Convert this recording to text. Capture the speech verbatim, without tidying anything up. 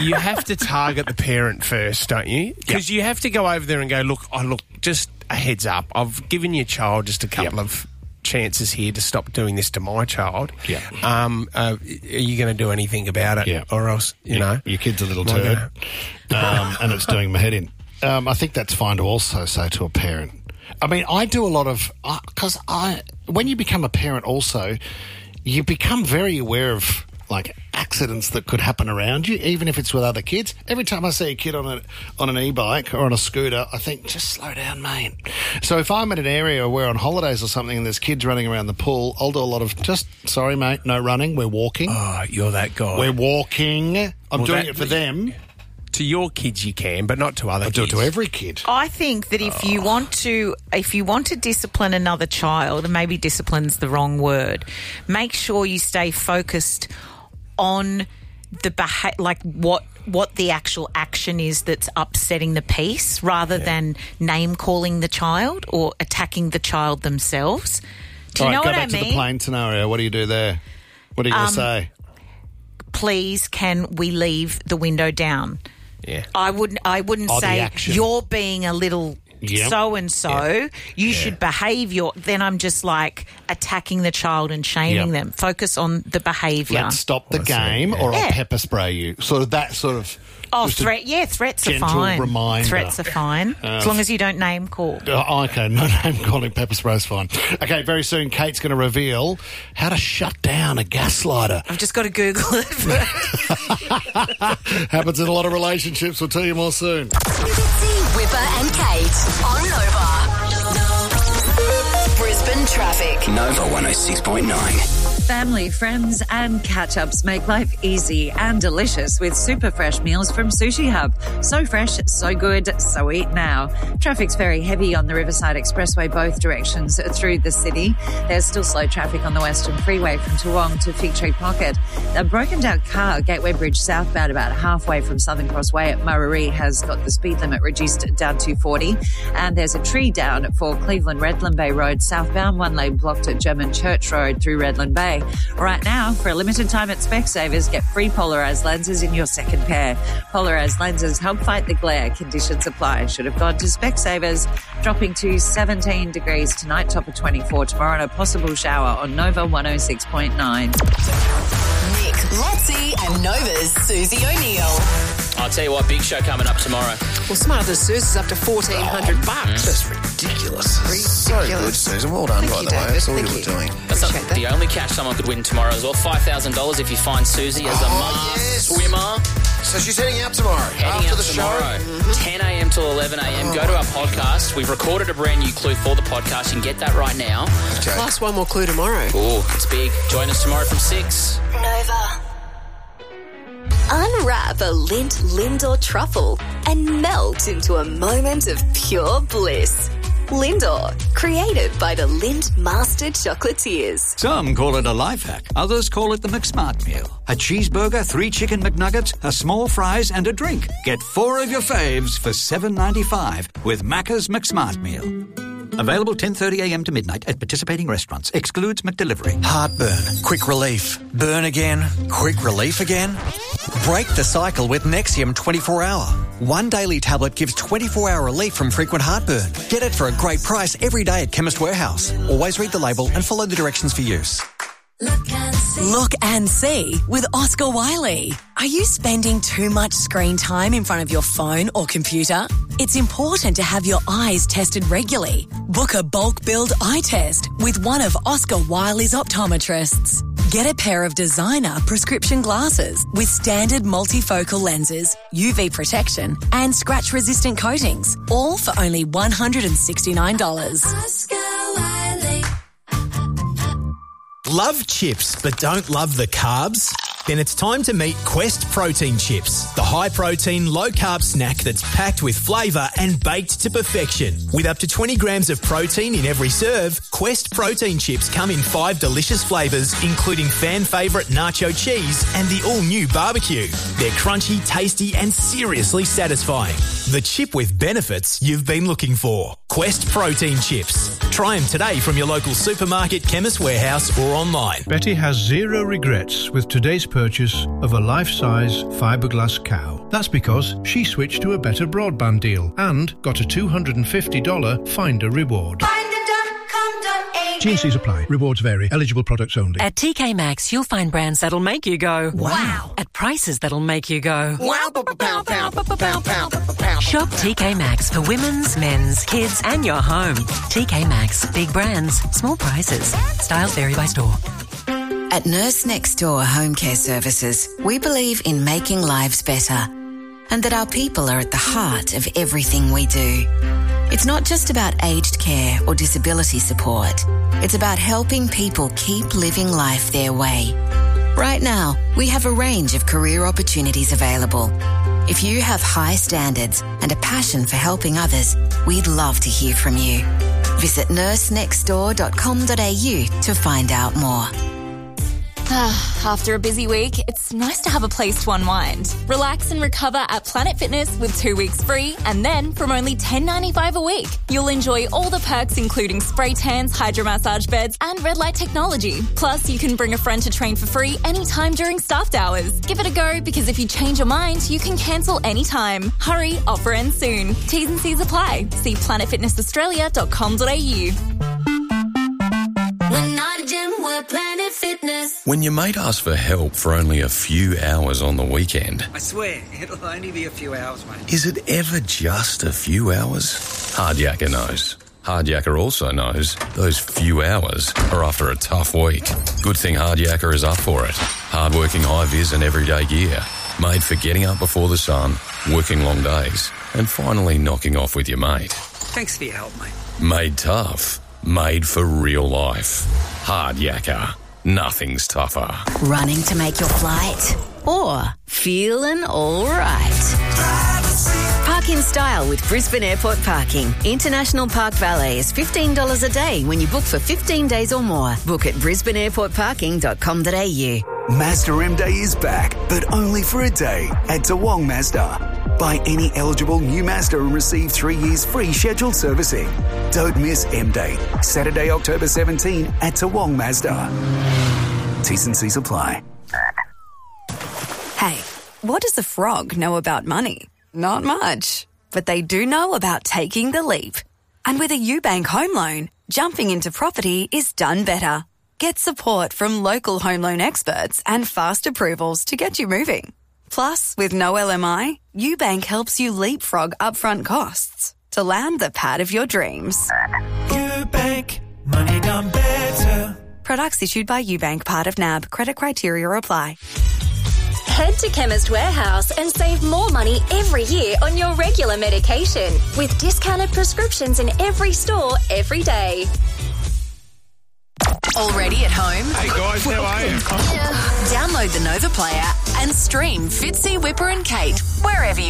You have to target the parent first, don't you? Because yep. you have to go over there and go, look, oh, look, just a heads up. I've given your child just a couple yep. of chances here to stop doing this to my child. Yeah. Um, uh, are you going to do anything about it? Yeah. Or else, you yeah. know. Your kid's a little turd, um, and it's doing my head in. Um, I think that's fine to also say to a parent. I mean, I do a lot of... Because I, when you become a parent also, you become very aware of, like, accidents that could happen around you, even if it's with other kids. Every time I see a kid on a on an e-bike or on a scooter, I think, just slow down, mate. So if I'm at an area where on holidays or something and there's kids running around the pool, I'll do a lot of, just, sorry, mate, no running, we're walking. Oh, you're that guy. We're walking. I'm well, doing that, it for them. To your kids you can, but not to other I kids. do it to every kid. I think that if you want to, if you want to discipline another child, and maybe discipline's the wrong word, make sure you stay focused on the beha- like what what the actual action is that's upsetting the peace, rather yeah. than name calling the child or attacking the child themselves. Do you All right, know go what back I to mean? the plane scenario. What do you do there? What are you going to Um, say? Please, can we leave the window down? Yeah. I wouldn't. I wouldn't Oh, the say action. you're being a little Yep. so and so. Yeah. You Yeah. should behave. Your then I'm just like attacking the child and shaming Yep. them. Focus on the behaviour. Let's stop the Well, I see, game, yeah. or I'll Yeah. pepper spray you. Sort of that sort of. Oh, just a- threat. Yeah, threats are gentle fine. reminder. Threats are fine as long as you don't name call. Oh, okay, no name calling, pepper spray's fine. Okay, very soon Kate's going to reveal how to shut down a gaslighter. I've just got to Google it. Happens in a lot of relationships. We'll tell you more soon. Fitzy, Whipper and Kate on Nova. Brisbane traffic. Nova one oh six point nine. Family, friends and catch-ups make life easy and delicious with super fresh meals from Sushi Hub. So fresh, so good, so eat now. Traffic's very heavy on the Riverside Expressway both directions through the city. There's still slow traffic on the Western Freeway from Toowong to Fig Tree Pocket. A broken down car, Gateway Bridge southbound about halfway from Southern Crossway at Muraree has got the speed limit reduced down to forty. And there's a tree down for Cleveland Redland Bay Road southbound, one lane blocked at German Church Road through Redland Bay. Right now, for a limited time at Specsavers, get free polarised lenses in your second pair. Polarised lenses help fight the glare. Conditions apply. Should have gone to Specsavers. Dropping to seventeen degrees tonight, top of twenty-four tomorrow, and a possible shower on Nova one oh six point nine. Nick, Lotzie and Nova's Susie O'Neill. I'll tell you what, big show coming up tomorrow. Well, Smarter Suze is up to fourteen hundred bucks. That's ridiculous. So good, Susan. Well done, Thank by you, the way. David. That's all Thank you were you. doing. That's not Appreciate that. the only cash someone could win tomorrow as well. five thousand dollars if you find Susie as a Oh, masked yes. swimmer. So she's heading out tomorrow Heading after out the tomorrow, show. ten a.m. till eleven a.m. Oh, Go to our podcast. We've recorded a brand new clue for the podcast. You can get that right now. Okay. Plus one more clue tomorrow. Oh, it's big. Join us tomorrow from six. Nova. Unwrap a Lindt Lindor truffle and melt into a moment of pure bliss. Lindor, created by the Lindt Master Chocolatiers. Some call it a life hack. Others call it the McSmart Meal. A cheeseburger, three chicken McNuggets, a small fries and a drink. Get four of your faves for seven ninety-five with Macca's McSmart Meal. Available ten thirty a.m. to midnight at participating restaurants. Excludes McDelivery. Heartburn, quick relief. Burn again, quick relief again. Break the cycle with Nexium twenty-four hour. One daily tablet gives twenty-four hour relief from frequent heartburn. Get it for a great price every day at Chemist Warehouse. Always read the label and follow the directions for use. Look and see. Look and see with Oscar Wiley. Are you spending too much screen time in front of your phone or computer? It's important to have your eyes tested regularly. Book a bulk build eye test with one of Oscar Wiley's optometrists. Get a pair of designer prescription glasses with standard multifocal lenses, U V protection and scratch-resistant coatings, all for only one hundred sixty-nine dollars. Oscar Wiley. Love chips but don't love the carbs? Then it's time to meet Quest Protein Chips, the high-protein, low-carb snack that's packed with flavour and baked to perfection. With up to twenty grams of protein in every serve, Quest Protein Chips come in five delicious flavours, including fan favourite nacho cheese and the all-new barbecue. They're crunchy, tasty and seriously satisfying. The chip with benefits you've been looking for. Quest Protein Chips. Try them today from your local supermarket, chemist, warehouse or online. Betty has zero regrets with today's purchase of a life-size fiberglass cow. That's because she switched to a better broadband deal and got a two hundred fifty dollars Finder reward. T and C's apply. Rewards vary. Eligible products only. At T K Maxx, you'll find brands that'll make you go, wow. At prices that'll make you go, wow. Shop T K Maxx for women's, men's, kids and your home. T K Maxx. Big brands, small prices. Styles vary by store. At Nurse Next Door Home Care Services, we believe in making lives better and that our people are at the heart of everything we do. It's not just about aged care or disability support. It's about helping people keep living life their way. Right now, we have a range of career opportunities available. If you have high standards and a passion for helping others, we'd love to hear from you. Visit nurse next door dot com dot a u to find out more. After a busy week, it's nice to have a place to unwind. Relax and recover at Planet Fitness with two weeks free, and then from only ten dollars ninety-five a week, you'll enjoy all the perks including spray tans, hydro massage beds and red light technology. Plus, you can bring a friend to train for free anytime during staffed hours. Give it a go, because if you change your mind, you can cancel anytime. Hurry, offer ends soon. T's and C's apply. See planet fitness australia dot com dot a u. We're not a gym, we're Planet Fitness. When your mate asks for help for only a few hours on the weekend, I swear, it'll only be a few hours, mate. is it ever just a few hours? Hardyaker knows. Hardyaker also knows those few hours are after a tough week. Good thing Hardyaker is up for it. Hardworking high-vis and everyday gear. Made for getting up before the sun, working long days, and finally knocking off with your mate. Thanks for your help, mate. Made tough. Made for real life. Hardyaker. Nothing's tougher. Running to make your flight? Or feeling all right? Park in style with Brisbane Airport Parking. International Park Valet is fifteen dollars a day when you book for fifteen days or more. Book at brisbane airport parking dot com dot a u. Mazda M Day is back, but only for a day at Toowong Mazda. Buy any eligible new Mazda and receive three years free scheduled servicing. Don't miss M Day, Saturday, October seventeenth at Toowong Mazda. T's and C's apply. Hey, what does a frog know about money? Not much, but they do know about taking the leap. And with a UBank home loan, jumping into property is done better. Get support from local home loan experts and fast approvals to get you moving. Plus, with no L M I, UBank helps you leapfrog upfront costs to land the pad of your dreams. UBank, money done better. Products issued by UBank, part of N A B. Credit criteria apply. Head to Chemist Warehouse and save more money every year on your regular medication with discounted prescriptions in every store every day. Already at home? Hey guys, how are you? Download the Nova Player and stream Fitzy, Whipper and Kate wherever you